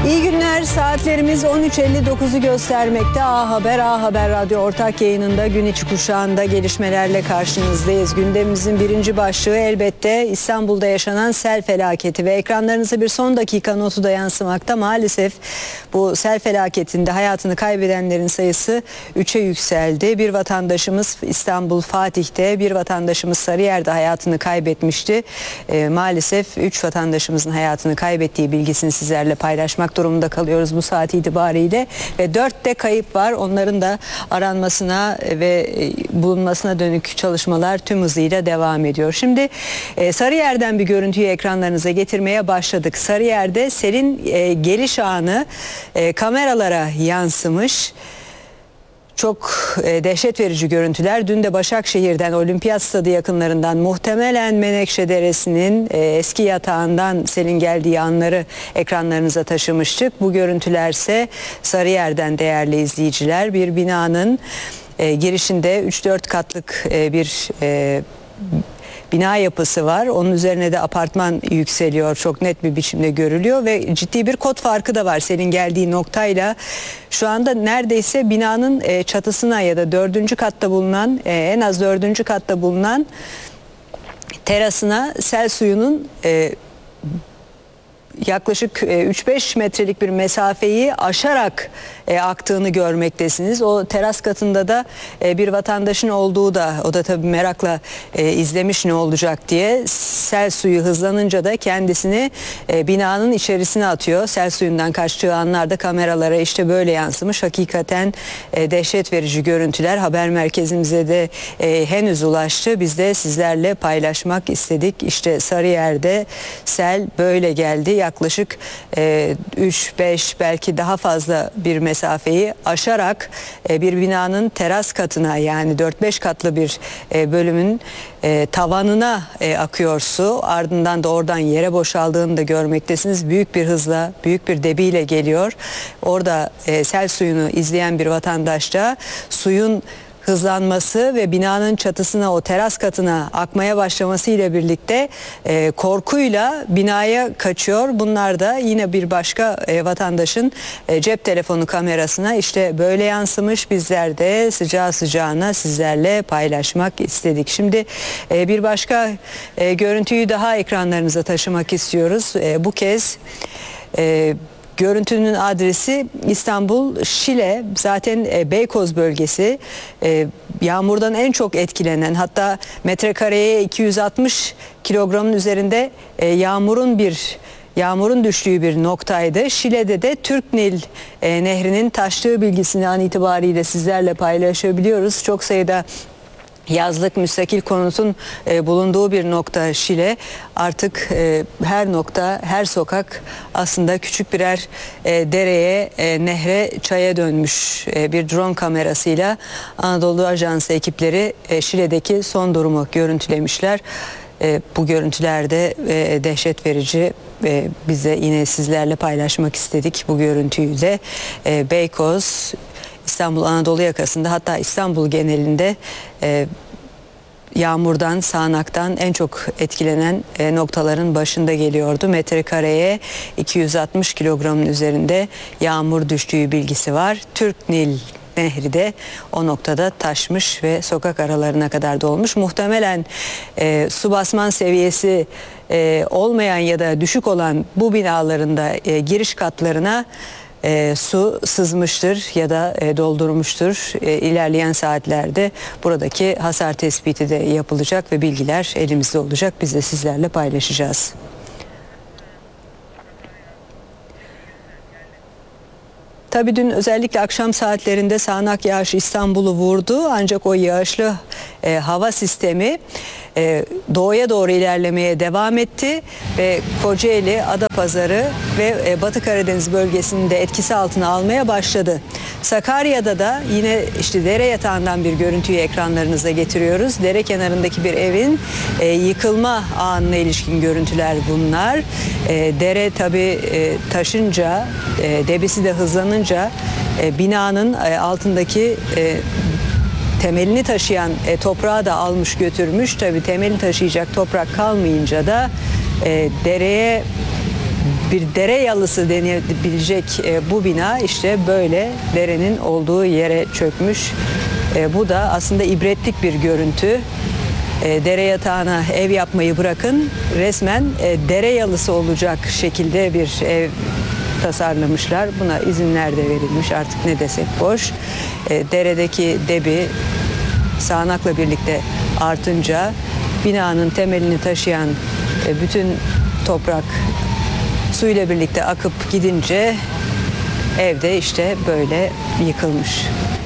İyi günler. Saatlerimiz 13.59'u göstermekte. A Haber Radyo ortak yayınında gün içi kuşağında gelişmelerle karşınızdayız. Gündemimizin birinci başlığı elbette İstanbul'da yaşanan sel felaketi ve ekranlarınıza bir son dakika notu da yansımakta. Maalesef bu sel felaketinde hayatını kaybedenlerin sayısı 3'e yükseldi. Bir vatandaşımız İstanbul Fatih'te, bir vatandaşımız Sarıyer'de hayatını kaybetmişti. Maalesef 3 vatandaşımızın hayatını kaybettiği bilgisini sizlerle paylaşmak durumunda kalıyoruz bu saat itibariyle ve 4'te kayıp var. Onların da aranmasına ve bulunmasına dönük çalışmalar tüm hızıyla devam ediyor. Şimdi Sarıyer'den bir görüntüyü ekranlarınıza getirmeye başladık. Sarıyer'de selin geliş anı kameralara yansımış. Çok dehşet verici görüntüler. Dün de Başakşehir'den, Olimpiyat Stadı yakınlarından, muhtemelen Menekşe Deresi'nin eski yatağından selin geldiği anları ekranlarınıza taşımıştık. Bu görüntülerse Sarıyer'den değerli izleyiciler. Bir binanın girişinde 3-4 katlık bir bina yapısı var. Onun üzerine de apartman yükseliyor. Çok net bir biçimde görülüyor ve ciddi bir kod farkı da var selin geldiği noktayla. Şu anda neredeyse binanın çatısına ya da 4. katta bulunan, en az 4. katta bulunan terasına sel suyunun yaklaşık 3-5 metrelik bir mesafeyi aşarak aktığını görmektesiniz. O teras katında da bir vatandaşın olduğu da, o da tabii merakla izlemiş ne olacak diye. Sel suyu hızlanınca da kendisini binanın içerisine atıyor. Sel suyundan kaçtığı anlarda kameralara işte böyle yansımış. Hakikaten dehşet verici görüntüler. Haber merkezimize de henüz ulaştı. Biz de sizlerle paylaşmak istedik. İşte Sarıyer'de sel böyle geldi. Yaklaşık 3-5 belki daha fazla bir mesafeyi aşarak bir binanın teras katına, yani 4-5 katlı bir bölümün tavanına akıyor su. Ardından da oradan yere boşaldığını da görmektesiniz. Büyük bir hızla, büyük bir debiyle geliyor. Orada sel suyunu izleyen bir vatandaş da suyun hızlanması ve binanın çatısına, o teras katına akmaya başlaması ile birlikte korkuyla binaya kaçıyor. Bunlar da yine bir başka vatandaşın cep telefonu kamerasına işte böyle yansımış. Bizler de sıcağı sıcağına sizlerle paylaşmak istedik. Şimdi bir başka görüntüyü daha ekranlarınıza taşımak istiyoruz. Bu kez görüntünün adresi İstanbul Şile, zaten Beykoz bölgesi. Yağmurdan en çok etkilenen, hatta metrekareye 260 kilogramın üzerinde yağmurun düştüğü bir noktaydı. Şile'de de Türk Nil Nehri'nin taştığı bilgisini an itibariyle sizlerle paylaşabiliyoruz. Çok sayıda yazlık müstakil konutun bulunduğu bir nokta Şile. Artık her nokta, her sokak aslında küçük birer dereye, nehre, çaya dönmüş. Bir drone kamerasıyla Anadolu Ajansı ekipleri Şile'deki son durumu görüntülemişler. Bu görüntülerde dehşet verici. Biz de yine sizlerle paylaşmak istedik bu görüntüyü de. Beykoz, İstanbul Anadolu yakasında, hatta İstanbul genelinde yağmurdan, sağanaktan en çok etkilenen noktaların başında geliyordu. Metrekareye 260 kilogramın üzerinde yağmur düştüğü bilgisi var. Türk Nil Nehri de o noktada taşmış ve sokak aralarına kadar dolmuş. Muhtemelen su basman seviyesi olmayan ya da düşük olan bu binaların da giriş katlarına su sızmıştır ya da doldurmuştur. İlerleyen saatlerde buradaki hasar tespiti de yapılacak ve bilgiler elimizde olacak. Biz de sizlerle paylaşacağız. Tabii dün özellikle akşam saatlerinde sağanak yağış İstanbul'u vurdu. Ancak o yağışlı hava sistemi doğuya doğru ilerlemeye devam etti ve Kocaeli, Adapazarı ve Batı Karadeniz bölgesini de etkisi altına almaya başladı. Sakarya'da da yine işte dere yatağından bir görüntüyü ekranlarınıza getiriyoruz. Dere kenarındaki bir evin yıkılma anına ilişkin görüntüler bunlar. Dere tabii taşınca, debisi de hızlanınca binanın altındaki temelini taşıyan toprağı da almış götürmüş. Tabii temeli taşıyacak toprak kalmayınca da dereye bir dere yalısı denebilecek bu bina işte böyle derenin olduğu yere çökmüş. Bu da aslında ibretlik bir görüntü. Dere yatağına ev yapmayı bırakın, resmen dere yalısı olacak şekilde bir ev tasarlamışlar. Buna izinler de verilmiş, artık ne desek boş. Deredeki debi sağanakla birlikte artınca binanın temelini taşıyan bütün toprak suyla birlikte akıp gidince evde işte böyle yıkılmış.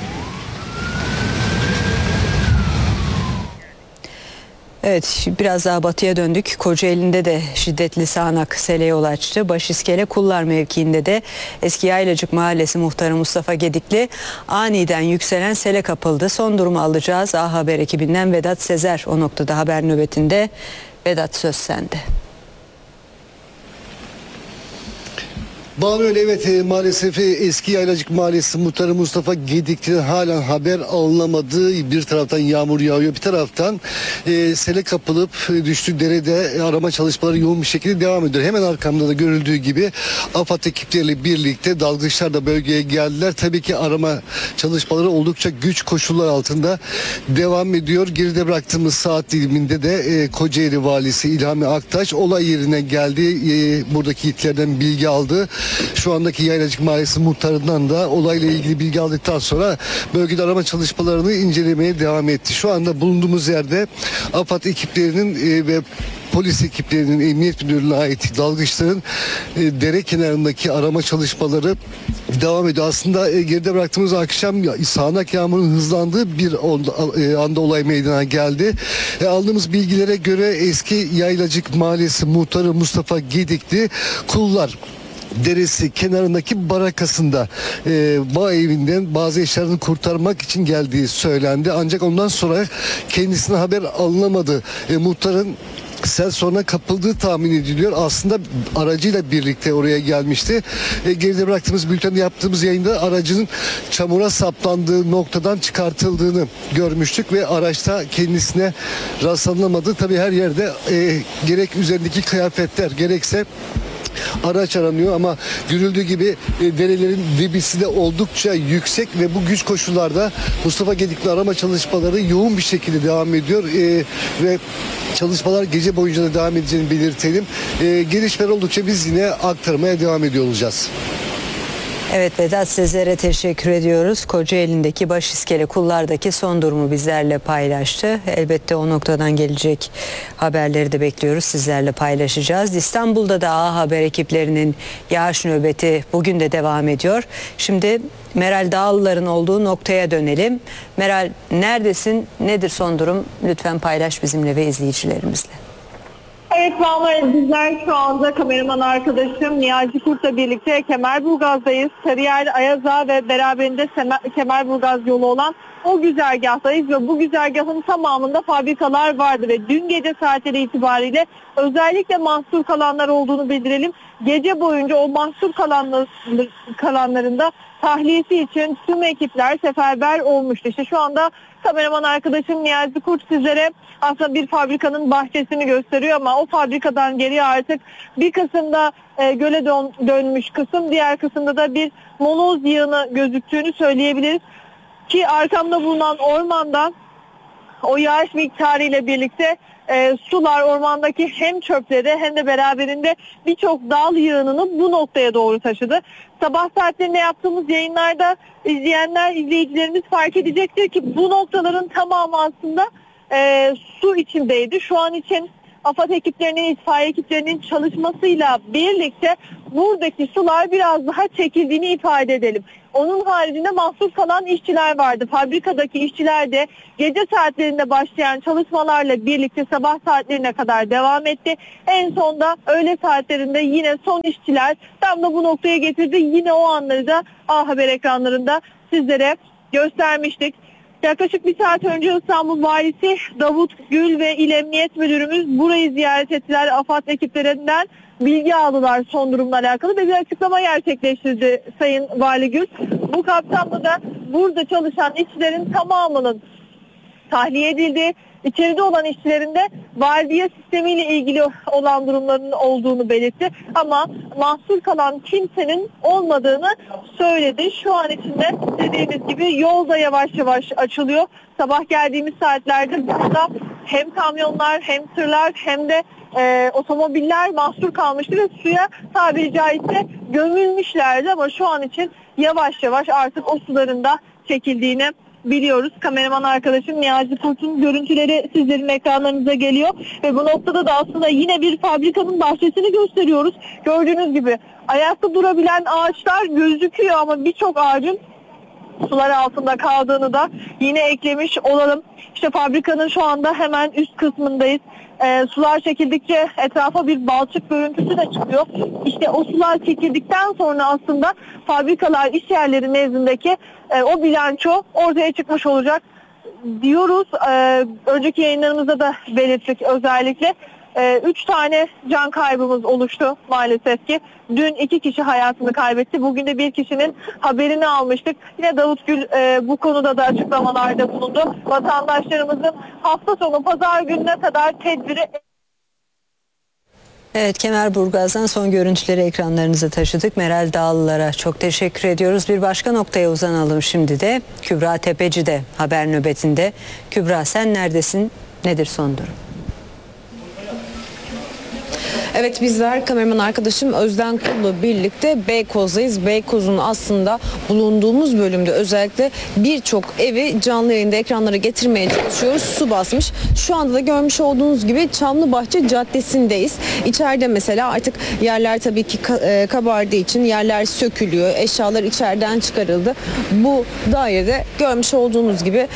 Evet, biraz daha batıya döndük. Kocaeli'nde de şiddetli sağanak sele yol açtı. Başiskele Kullar mevkiinde de Eski Yaylacık Mahallesi muhtarı Mustafa Gedikli aniden yükselen sele kapıldı. Son durumu alacağız. A Haber ekibinden Vedat Sezer o noktada haber nöbetinde. Vedat, söz sende. Banu, evet, maalesef Eski Yaylacık Mahallesi muhtarı Mustafa Gedikli'den halen haber alınamadı. Bir taraftan yağmur yağıyor, bir taraftan sele kapılıp düştüğü derede arama çalışmaları yoğun bir şekilde devam ediyor. Hemen arkamda da görüldüğü gibi AFAD ekipleriyle birlikte dalgıçlar da bölgeye geldiler. Tabii ki arama çalışmaları oldukça güç koşullar altında devam ediyor. Geride bıraktığımız saat diliminde de Kocaeli Valisi İlhami Aktaş olay yerine geldi. Buradaki itlerden bilgi aldı. Şu andaki Yaylacık Mahallesi muhtarından da olayla ilgili bilgi aldıktan sonra bölgede arama çalışmalarını incelemeye devam etti. Şu anda bulunduğumuz yerde AFAD ekiplerinin ve polis ekiplerinin, emniyet müdürlüğüne ait dalgıçların dere kenarındaki arama çalışmaları devam ediyor. Aslında geride bıraktığımız akşam sağanak yağmurun hızlandığı bir anda olay meydana geldi. Aldığımız bilgilere göre Eski Yaylacık Mahallesi muhtarı Mustafa Gedikli Kullar Deresi kenarındaki barakasında bağ evinden bazı eşyalarını kurtarmak için geldiği söylendi. Ancak ondan sonra kendisine haber alınamadı. Muhtarın sel soruna kapıldığı tahmin ediliyor. Aslında aracıyla birlikte oraya gelmişti. Geride bıraktığımız bültende yaptığımız yayında aracının çamura saplandığı noktadan çıkartıldığını görmüştük ve araçta kendisine rastlanamadı. Tabii her yerde gerek üzerindeki kıyafetler gerekse araç aranıyor ama görüldüğü gibi derelerin debisi de oldukça yüksek ve bu güç koşullarda Mustafa Gedikli arama çalışmaları yoğun bir şekilde devam ediyor ve çalışmalar gece boyunca da devam edeceğini belirtelim. Gelişmeler oldukça biz yine aktarmaya devam ediyor olacağız. Evet, Vedat Sezer'e teşekkür ediyoruz. Kocaeli'ndeki Başiskele Kullar'daki son durumu bizlerle paylaştı. Elbette o noktadan gelecek haberleri de bekliyoruz. Sizlerle paylaşacağız. İstanbul'da da A Haber ekiplerinin yağış nöbeti bugün de devam ediyor. Şimdi Meral Dağlılar'ın olduğu noktaya dönelim. Meral, neredesin? Nedir son durum? Lütfen paylaş bizimle ve izleyicilerimizle. Evet vallahi bizler şu anda kameraman arkadaşım Niyazi Kurt'la birlikte Kemerburgaz'dayız. Sarıyer, Ayaza ve beraberinde Kemerburgaz yolu olan o güzergahtayız ve bu güzergahın tamamında fabrikalar vardı ve dün gece saatleri itibariyle özellikle mahsur kalanlar olduğunu bildirelim. Gece boyunca o mahsur kalanlarında tahliyesi için tüm ekipler seferber olmuştu. İşte şu anda kameraman arkadaşım Niyazi Kurt sizlere aslında bir fabrikanın bahçesini gösteriyor ama o fabrikadan geriye artık bir kısımda göle dönmüş kısım, diğer kısımda da bir moloz yığını gözüktüğünü söyleyebiliriz. Ki arkamda bulunan ormanda o yağış miktarı ile birlikte sular ormandaki hem çöpleri hem de beraberinde birçok dal yığınını bu noktaya doğru taşıdı. Sabah saatlerinde yaptığımız yayınlarda izleyicilerimiz fark edecektir ki bu noktaların tamamı aslında su içindeydi. Şu an için AFAD ekiplerinin, itfaiye ekiplerinin çalışmasıyla birlikte buradaki sular biraz daha çekildiğini ifade edelim. Onun haricinde mahsur kalan işçiler vardı. Fabrikadaki işçiler de gece saatlerinde başlayan çalışmalarla birlikte sabah saatlerine kadar devam etti. En sonda öğle saatlerinde yine son işçiler tam da bu noktaya getirdi. Yine o anları da A Haber ekranlarında sizlere göstermiştik. Yaklaşık bir saat önce İstanbul Valisi Davut Gül ve İl Emniyet Müdürümüz burayı ziyaret ettiler. AFAD ekiplerinden bilgi aldılar son durumla alakalı ve bir açıklama gerçekleştirdi Sayın Vali Gül. Bu kapsamda da burada çalışan işçilerin tamamının tahliye edildi. İçeride olan işçilerin de vardiya sistemiyle ilgili olan durumların olduğunu belirtti. Ama mahsur kalan kimsenin olmadığını söyledi. Şu an içinde dediğimiz gibi yol da yavaş yavaş açılıyor. Sabah geldiğimiz saatlerde burada hem kamyonlar hem tırlar hem de otomobiller mahsur kalmıştı ve suya tabiri caizse gömülmüşlerdi, ama şu an için yavaş yavaş artık o suların da çekildiğini biliyoruz. Kameraman arkadaşım Niyazi Kurt'un görüntüleri sizlerin ekranlarınıza geliyor ve bu noktada da aslında yine bir fabrikanın bahçesini gösteriyoruz. Gördüğünüz gibi ayakta durabilen ağaçlar gözüküyor ama birçok ağacın sular altında kaldığını da yine eklemiş olalım. İşte fabrikanın şu anda hemen üst kısmındayız. Sular çekildikçe etrafa bir balçık görüntüsü de çıkıyor. İşte o sular çekildikten sonra aslında fabrikalar, iş yerleri nezdindeki o bilanço ortaya çıkmış olacak diyoruz. Önceki yayınlarımızda da belirttik özellikle. 3 tane can kaybımız oluştu maalesef ki. Dün 2 kişi hayatını kaybetti. Bugün de bir kişinin haberini almıştık. Yine Davut Gül bu konuda da açıklamalarda bulundu. Vatandaşlarımızın hafta sonu pazar gününe kadar tedbiri... Evet, Kemerburgaz'dan son görüntüleri ekranlarınıza taşıdık. Meral Dağlılar'a çok teşekkür ediyoruz. Bir başka noktaya uzanalım şimdi de. Kübra Tepeci'de haber nöbetinde. Kübra, sen neredesin? Nedir son durum? Evet, bizler kameraman arkadaşım Özden Kul'la birlikte Beykoz'dayız. Beykoz'un aslında bulunduğumuz bölümde özellikle birçok evi canlı yayında ekranlara getirmeye çalışıyoruz. Su basmış. Şu anda da görmüş olduğunuz gibi Çamlıbahçe Caddesi'ndeyiz. İçeride mesela artık yerler tabii ki kabardığı için yerler sökülüyor. Eşyalar içeriden çıkarıldı. Bu dairede görmüş olduğunuz gibi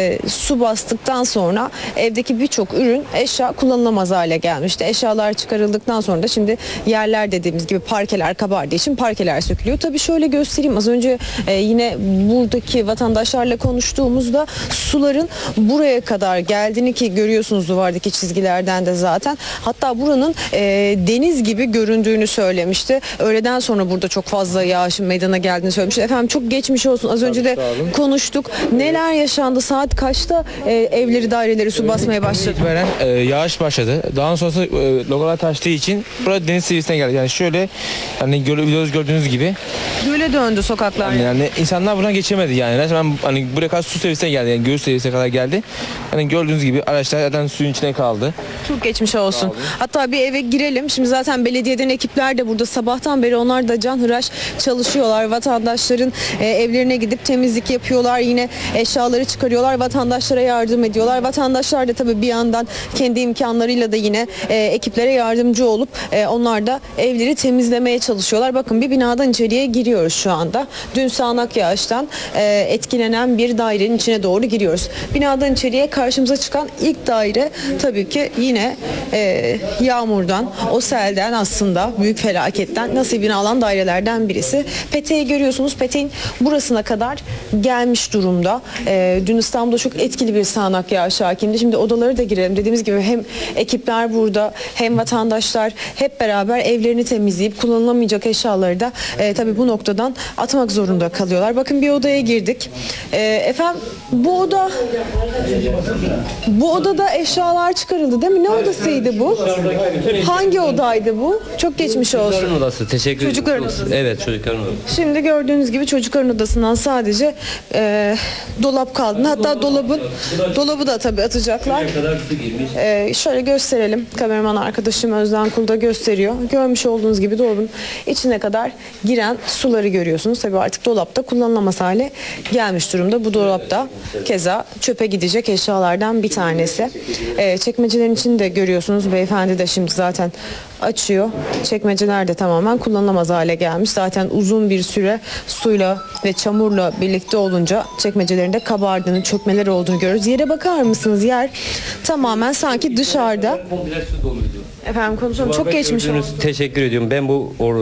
su bastıktan sonra evdeki birçok ürün, eşya kullanılamaz hale gelmişti. Eşyalar çıkarıldıktan sonra da şimdi yerler dediğimiz gibi parkeler kabardığı için parkeler sökülüyor. Tabii şöyle göstereyim. Az önce yine buradaki vatandaşlarla konuştuğumuzda suların buraya kadar geldiğini, ki görüyorsunuz duvardaki çizgilerden de zaten. Hatta buranın deniz gibi göründüğünü söylemişti. Öğleden sonra burada çok fazla yağışın meydana geldiğini söylemişti. Efendim çok geçmiş olsun. Az önce de konuştuk. Neler yaşandı? Saat kaçta evleri, daireleri su basmaya başladı? Yağış başladı. Daha sonrasında logolar taştığı için burada deniz seviyesine geldi. Yani şöyle, hani videoda gördüğünüz gibi Göle döndü sokaklar. yani insanlar buradan geçemedi yani. Resmen hani buraya kadar su seviyesine geldi. Yani göğüs seviyesine kadar geldi. Hani gördüğünüz gibi araçlar zaten suyun içine kaldı. Çok geçmiş olsun. Hatta bir eve girelim. Şimdi zaten belediyeden ekipler de burada sabahtan beri, onlar da canhıraş çalışıyorlar. Vatandaşların evlerine gidip temizlik yapıyorlar. Yine eşyaları çıkarıyorlar. Vatandaşlara yardım ediyorlar. Vatandaşlar da tabii bir yandan kendi imkanlarıyla da yine ekiplere yardımcı olup onlar da evleri temizlemeye çalışıyorlar. Bakın bir binadan içeriye giriyoruz şu anda. Dün sağanak yağıştan etkilenen bir dairenin içine doğru giriyoruz. Binadan içeriye karşımıza çıkan ilk daire tabii ki yine yağmurdan, o selden, aslında büyük felaketten nasibini alan dairelerden birisi. Peteği görüyorsunuz. Peteğin burasına kadar gelmiş durumda. Dün İstanbul'da çok etkili bir sağanak yağış hakimdi. Şimdi odaları da girelim. Dediğimiz gibi hem ekipler burada hem vatandaşlar hep beraber evlerini temizleyip kullanılamayacak eşyaları da tabii bu noktadan atmak zorunda kalıyorlar. Bakın bir odaya girdik. Efendim bu odada eşyalar çıkarıldı değil mi? Ne odasıydı bu? Hangi odaydı bu? Çok geçmiş olsun. Çocukların odası. Teşekkür ederim. Çocukların odası. Evet, çocukların odası. Şimdi gördüğünüz gibi çocukların odasından sadece dolap kaldı. Hatta dolabı da tabii atacaklar. kadar su girmiş. Şöyle gösterelim. Kameraman arkadaşım Özden Kul da gösteriyor. Görmüş olduğunuz gibi dolabın içine kadar giren suları görüyorsunuz. Tabii artık dolapta kullanılamaz hale gelmiş durumda. Bu dolapta keza çöpe gidecek eşyalardan bir tanesi. Çekmecelerin içini de görüyorsunuz. Beyefendi de şimdi zaten açıyor. Çekmeceler de tamamen kullanılamaz hale gelmiş. Zaten uzun bir süre suyla ve çamurla birlikte olunca çekmecelerinde kabardığını, çökmeler olduğunu görüyoruz. Yere bakar mısınız? Yer tamamen sanki dışarıda. Komple su doluydu. Efendim konuşalım. Çok geçmiş olsun. Teşekkür ediyorum. Ben bu